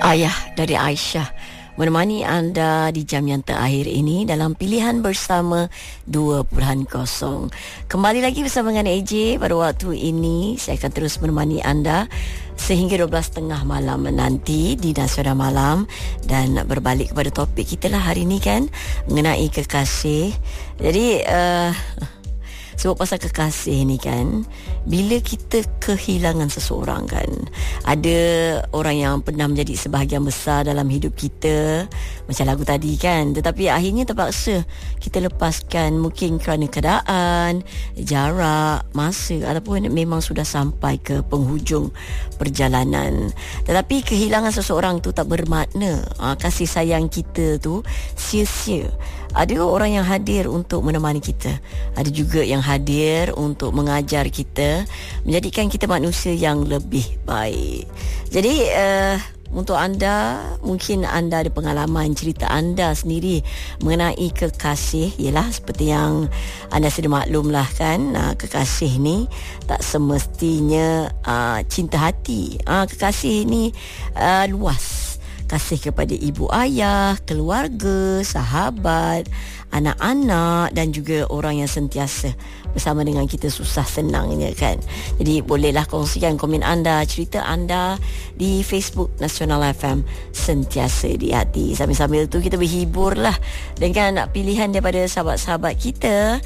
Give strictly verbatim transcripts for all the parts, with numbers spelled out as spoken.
Ayah dari Aisyah menemani anda di jam yang terakhir ini dalam pilihan bersama dua kosong. Kembali lagi bersama dengan A J pada waktu ini. Saya akan terus menemani anda sehingga dua belas tiga puluh malam nanti di Nasional Malam. Dan berbalik kepada topik kita lah hari ini kan, mengenai kekasih. Jadi uh, sebab pasal kekasih ni kan, bila kita kehilangan seseorang kan, ada orang yang pernah menjadi sebahagian besar dalam hidup kita, macam lagu tadi kan, tetapi akhirnya terpaksa kita lepaskan, mungkin kerana keadaan, jarak, masa, ataupun memang sudah sampai ke penghujung perjalanan. Tetapi kehilangan seseorang tu tak bermakna ha, kasih sayang kita tu sia-sia. Ada orang yang hadir untuk menemani kita, ada juga yang hadir untuk mengajar kita, menjadikan kita manusia yang lebih baik. Jadi uh, untuk anda, mungkin anda ada pengalaman, cerita anda sendiri mengenai kekasih. Yelah, seperti yang anda sudah maklumlah kan, uh, kekasih ni tak semestinya uh, cinta hati. uh, Kekasih ni uh, luas. Kasih kepada ibu ayah, keluarga, sahabat, anak-anak dan juga orang yang sentiasa bersama dengan kita susah senangnya kan. Jadi bolehlah kongsikan komen anda, cerita anda di Facebook Nasional F M Sentiasa di Hati. Sambil-sambil tu kita berhibur lah dengan pilihan daripada sahabat-sahabat kita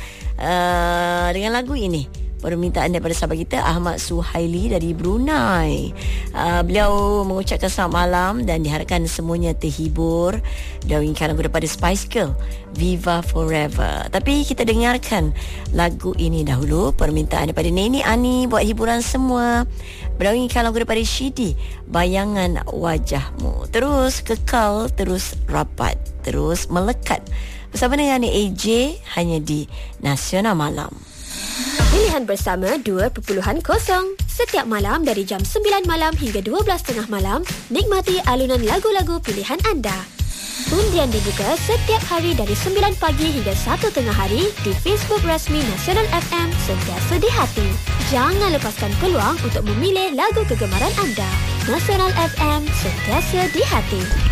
uh, dengan lagu ini. Permintaan daripada sahabat kita Ahmad Suhaili dari Brunei. uh, Beliau mengucapkan selamat malam dan diharapkan semuanya terhibur. Beliau inginkan lagu daripada Spice Girl, Viva Forever. Tapi kita dengarkan lagu ini dahulu. Permintaan daripada Neni Ani buat hiburan semua. Beliau inginkan lagu daripada Shidi, Bayangan Wajahmu. Terus kekal, terus rapat, terus melekat bersama dengan A J hanya di Nasional Malam. Pilihan bersama dua kosong. Setiap malam dari jam sembilan malam hingga dua belas tiga puluh malam, nikmati alunan lagu-lagu pilihan anda. Undian dibuka setiap hari dari sembilan pagi hingga satu tengah hari di Facebook rasmi Nasional F M Sentiasa di Hati. Jangan lepaskan peluang untuk memilih lagu kegemaran anda. Nasional F M Sentiasa di Hati.